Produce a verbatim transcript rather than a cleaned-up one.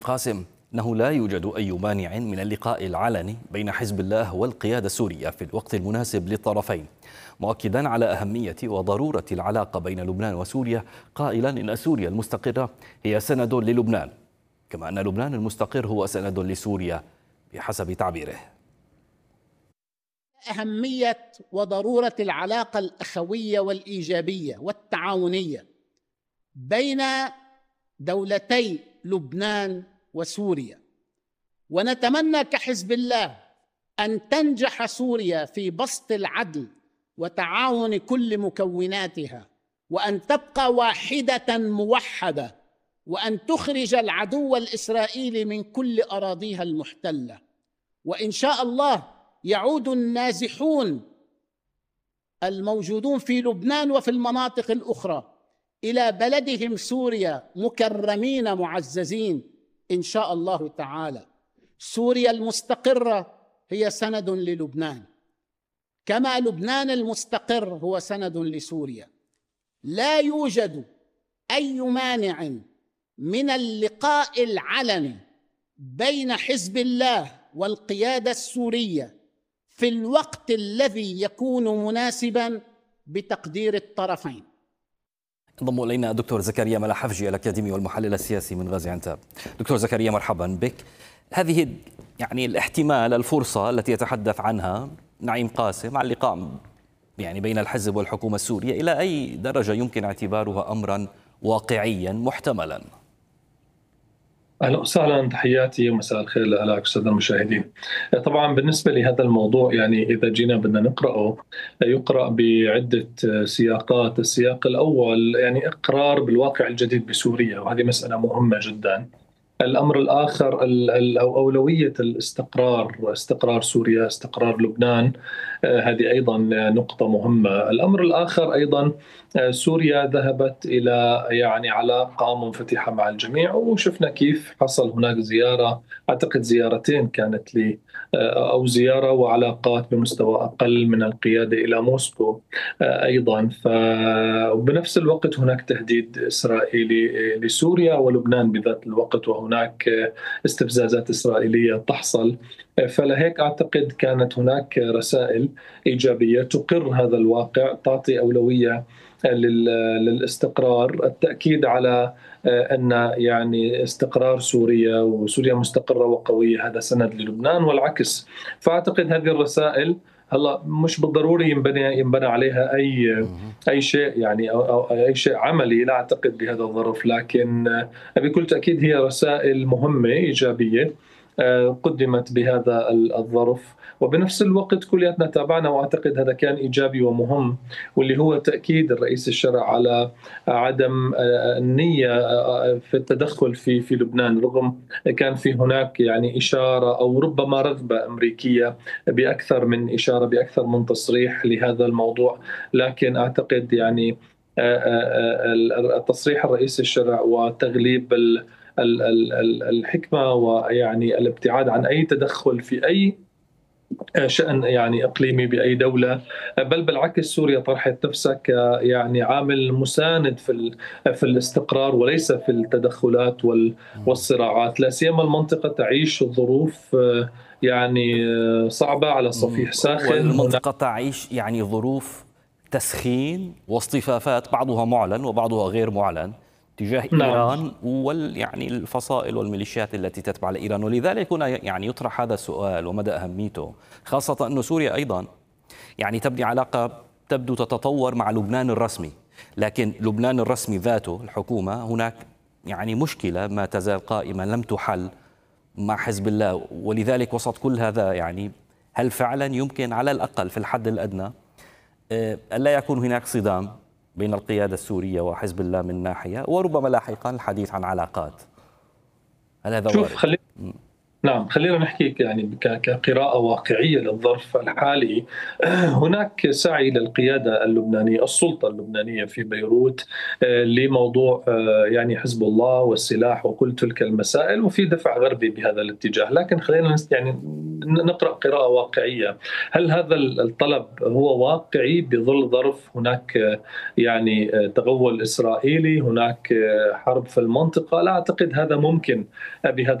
قاسم، أنه لا يوجد أي مانع من اللقاء العلني بين حزب الله والقيادة السورية في الوقت المناسب للطرفين، مؤكدا على أهمية وضرورة العلاقة بين لبنان وسوريا، قائلا إن سوريا المستقرة هي سند للبنان، كما أن لبنان المستقر هو سند لسوريا بحسب تعبيره. أهمية وضرورة العلاقة الأخوية والإيجابية والتعاونية بين دولتي لبنان وسوريا، ونتمنى كحزب الله أن تنجح سوريا في بسط العدل وتعاون كل مكوناتها، وأن تبقى واحدة موحدة، وأن تخرج العدو الإسرائيلي من كل أراضيها المحتلة. وإن شاء الله يعود النازحون الموجودون في لبنان وفي المناطق الأخرى إلى بلدهم سوريا مكرمين معززين إن شاء الله تعالى. سوريا المستقرة هي سند للبنان، كما لبنان المستقر هو سند لسوريا. لا يوجد أي مانع من اللقاء العلني بين حزب الله والقيادة السورية في الوقت الذي يكون مناسباً بتقدير الطرفين. انضم الينا الدكتور زكريا ملاحفجي الاكاديمي والمحلل السياسي من غازي عنتاب. دكتور زكريا، مرحبا بك. هذه يعني الاحتمال الفرصه التي يتحدث عنها نعيم قاسم على اللقاء يعني بين الحزب والحكومه السوريه، الى اي درجه يمكن اعتبارها امرا واقعيا محتملا؟ اهلا وسهلا، تحياتي ومساء الخير لك الساده المشاهدين. طبعا بالنسبه لهذا الموضوع، يعني اذا جينا بدنا نقراه يقرا بعده سياقات. السياق الاول يعني اقرار بالواقع الجديد بسوريا، وهذه مساله مهمه جدا. الأمر الآخر أولوية الاستقرار، واستقرار سوريا، استقرار لبنان، هذه أيضا نقطة مهمة. الأمر الآخر أيضا سوريا ذهبت إلى يعني علاقة منفتحة مع الجميع، وشفنا كيف حصل هناك زيارة، أعتقد زيارتين كانت لي، أو زيارة وعلاقات بمستوى أقل من القيادة إلى موسكو أيضا. وبنفس الوقت هناك تهديد إسرائيلي لسوريا ولبنان بذات الوقت، وهناك استفزازات إسرائيلية تحصل. فلهيك أعتقد كانت هناك رسائل إيجابية تقر هذا الواقع، تعطي أولوية للاستقرار، التأكيد على أن يعني استقرار سوريا وسوريا مستقرة وقوية هذا سند للبنان والعكس. فأعتقد هذه الرسائل هلا مش بالضروري ينبني ينبنى عليها اي اي شيء يعني او, أو اي شيء عملي، لا اعتقد بهذا الظرف، لكن بكل تاكيد هي رسائل مهمه ايجابيه قدمت بهذا الظرف. وبنفس الوقت كلياتنا تابعنا، واعتقد هذا كان ايجابي ومهم، واللي هو تاكيد الرئيس الشرع على عدم النيه في التدخل في في لبنان، رغم كان في هناك يعني اشاره او ربما رغبه امريكيه باكثر من اشاره، باكثر من تصريح لهذا الموضوع. لكن اعتقد يعني تصريح الرئيس الشرع وتغليب الحكمه ويعني الابتعاد عن اي تدخل في اي شأن يعني إقليمي بأي دولة، بل بالعكس سوريا طرحت نفسها يعني عامل مساند في في الاستقرار وليس في التدخلات والصراعات، لا سيما المنطقة تعيش ظروف يعني صعبة على صفيح ساخن. والمنطقة تعيش يعني ظروف تسخين واصطفافات، بعضها معلن وبعضها غير معلن تجاه نعم. إيران وال يعني الفصائل والميليشيات التي تتبع لإيران. ولذلك هنا يعني يطرح هذا السؤال ومدى أهميته، خاصة أن سوريا أيضا يعني تبني علاقة تبدو تتطور مع لبنان الرسمي، لكن لبنان الرسمي ذاته الحكومة هناك يعني مشكلة ما تزال قائمة لم تحل مع حزب الله. ولذلك وسط كل هذا يعني هل فعلا يمكن على الأقل في الحد الأدنى ألا يكون هناك صدام بين القيادة السورية وحزب الله من ناحية، وربما لاحقا الحديث عن علاقات؟ هل هذا شوف خلي... نعم خلينا نحكي يعني كقراءة واقعية للظرف الحالي. هناك سعي للقيادة اللبنانية، السلطة اللبنانية في بيروت لموضوع يعني حزب الله والسلاح وكل تلك المسائل، وفي دفع غربي بهذا الاتجاه. لكن خلينا يعني نقرأ قراءة واقعية. هل هذا الطلب هو واقعي بظل ظرف هناك يعني تغول إسرائيلي، هناك حرب في المنطقة؟ لا أعتقد هذا ممكن بهذا